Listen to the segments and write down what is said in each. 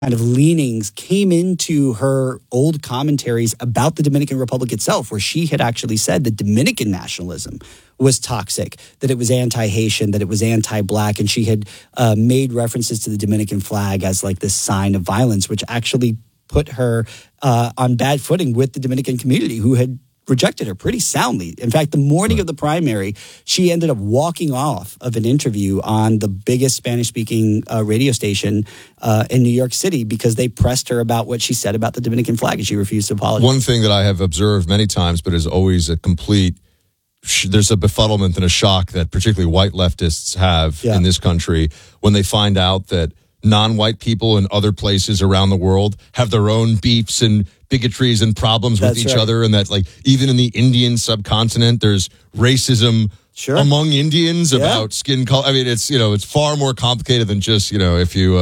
kind of leanings came into her old commentaries about the Dominican Republic itself, where she had actually said that Dominican nationalism was toxic, that it was anti-Haitian, that it was anti-Black, and she had made references to the Dominican flag as like this sign of violence, which actually put her on bad footing with the Dominican community, who had rejected her pretty soundly. In fact, the morning of the primary, she ended up walking off of an interview on the biggest Spanish-speaking radio station in New York City because they pressed her about what she said about the Dominican flag, and she refused to apologize. One thing that I have observed many times, but is always a complete, there's a befuddlement and a shock that particularly white leftists have in this country when they find out that non-white people in other places around the world have their own beefs and bigotries and problems with each other, and that like even in the Indian subcontinent there's racism among Indians about skin color. I mean, it's it's far more complicated than just if you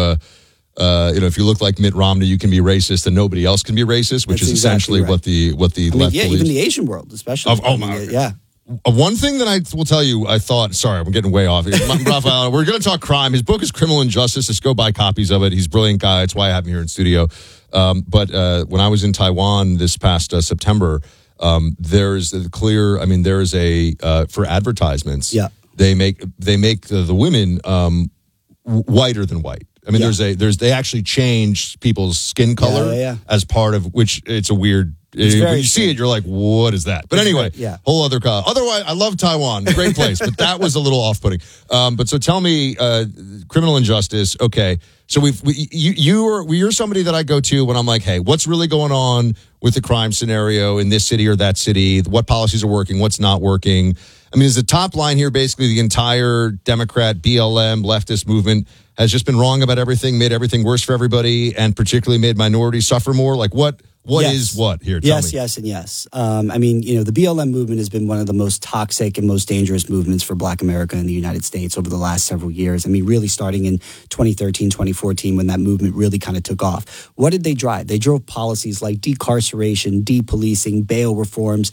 look like Mitt Romney you can be racist and nobody else can be racist, which is essentially what the left believes. Even the Asian world, especially. One thing that I will tell you, I thought, sorry, I'm getting way off. Rafael, we're going to talk crime. His book is Criminal Injustice. Just go buy copies of it. He's a brilliant guy. That's why I have him here in studio. But when I was in Taiwan this past September, there's a clear, there is a, for advertisements, they make the women whiter than white. They actually change people's skin color as part of, which it's a weird, when you see it, you're like, what is that? But anyway, whole other color. Otherwise, I love Taiwan. Great place. But that was a little off-putting. But so tell me, criminal injustice. Okay. So you're somebody that I go to when I'm like, hey, what's really going on with the crime scenario in this city or that city? What policies are working? What's not working? Is the top line here basically the entire Democrat, BLM, leftist movement has just been wrong about everything, made everything worse for everybody, and particularly made minorities suffer more? Like what is what here? Tell me. Yes, and yes. The BLM movement has been one of the most toxic and most dangerous movements for Black America in the United States over the last several years. Really starting in 2013, 2014, when that movement really kind of took off. What did they drive? They drove policies like decarceration, depolicing, bail reforms,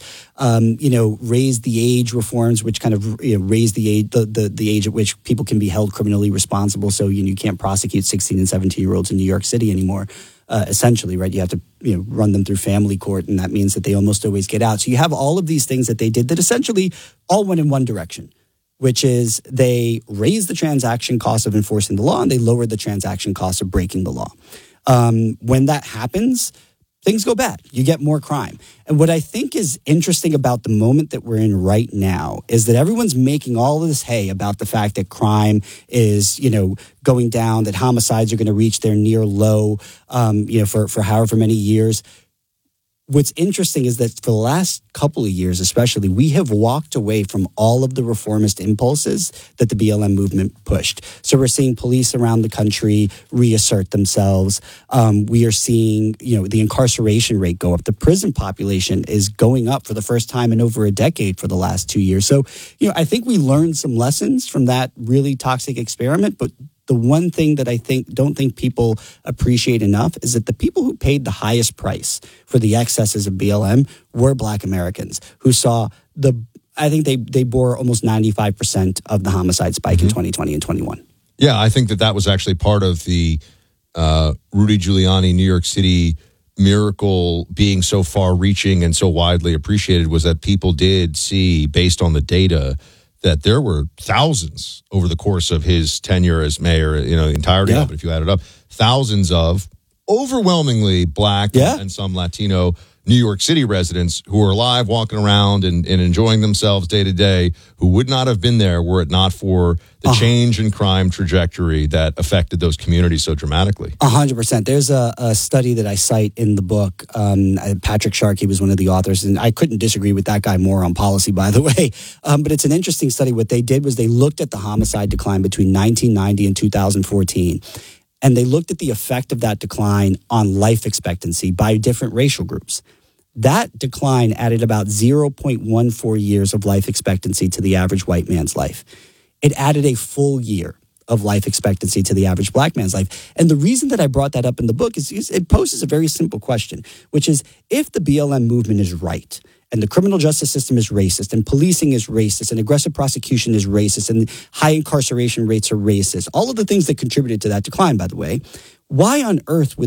raised the age reforms, which kind of raised the age, the age at which people can be held criminally responsible. So you can't prosecute 16 and 17-year-olds in New York City anymore. Essentially, right? You have to run them through family court, and that means that they almost always get out. So you have all of these things that they did that essentially all went in one direction, which is they raised the transaction cost of enforcing the law and they lowered the transaction cost of breaking the law. When that happens, things go bad. You get more crime. And what I think is interesting about the moment that we're in right now is that everyone's making all of this hay about the fact that crime is, going down, that homicides are going to reach their near low, for however many years. What's interesting is that for the last couple of years, especially, we have walked away from all of the reformist impulses that the BLM movement pushed. So we're seeing police around the country reassert themselves. We are seeing, the incarceration rate go up. The prison population is going up for the first time in over a decade for the last 2 years. So, I think we learned some lessons from that really toxic experiment, but the one thing that I don't think people appreciate enough is that the people who paid the highest price for the excesses of BLM were Black Americans who saw I think they bore almost 95% of the homicide spike in 2020 and 21. Yeah, I think that was actually part of the Rudy Giuliani, New York City miracle being so far reaching and so widely appreciated, was that people did see, based on the data, that there were thousands over the course of his tenure as mayor, entirety of it, if you add it up, thousands of overwhelmingly Black and some Latino New York City residents who are alive, walking around and enjoying themselves day to day, who would not have been there were it not for the change in crime trajectory that affected those communities so dramatically. 100%. There's a study that I cite in the book. Patrick Sharkey was one of the authors, and I couldn't disagree with that guy more on policy, by the way. But it's an interesting study. What they did was they looked at the homicide decline between 1990 and 2014. And they looked at the effect of that decline on life expectancy by different racial groups. That decline added about 0.14 years of life expectancy to the average white man's life. It added a full year of life expectancy to the average Black man's life. And the reason that I brought that up in the book is it poses a very simple question, which is if the BLM movement is right, and the criminal justice system is racist, and policing is racist, and aggressive prosecution is racist, and high incarceration rates are racist, all of the things that contributed to that decline, by the way, why on earth would